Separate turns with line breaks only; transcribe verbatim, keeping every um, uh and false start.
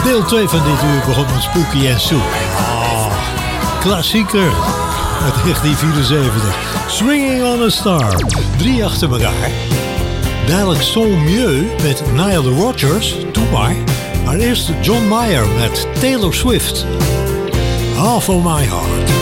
Deel twee van dit uur begon met Spooky en Sue. Oh, klassieker uit negentien vierenzeventig. Swinging on a Star. Drie achter elkaar. Dadelijk Son Mieux met Nile Rodgers, Doe maar. Maar eerst John Mayer met Taylor Swift. Half of My Heart.